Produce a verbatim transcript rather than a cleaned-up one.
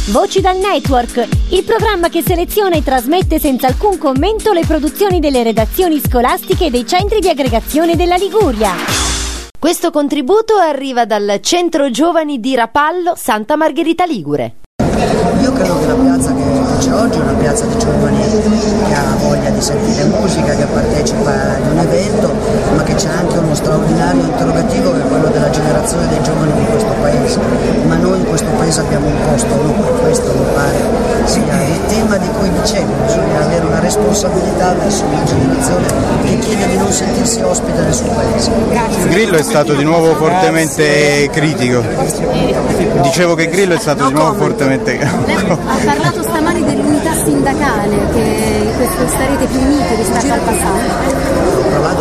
Voci dal Network, il programma che seleziona e trasmette senza alcun commento le produzioni delle redazioni scolastiche dei centri di aggregazione della Liguria. Questo contributo arriva dal Centro Giovani di Rapallo, Santa Margherita Ligure. Io credo che la piazza che c'è oggi è una piazza di giovani che ha voglia di sentire musica, che partecipa ad un evento, ma che c'è anche uno straordinario interrogativo che è quello della generazione dei giovani di questo paese. Ma noi in questo paese abbiamo un posto, no? Questo mi pare sia il tema di cui dicevo, bisogna avere una responsabilità verso una generazione che chiede di non sentirsi ospite del suo paese. Grazie. Grillo è stato di nuovo fortemente critico. Dicevo che Grillo è stato di nuovo fortemente Lei ha parlato stamani dell'unità sindacale, che questo starete più uniti rispetto al passato.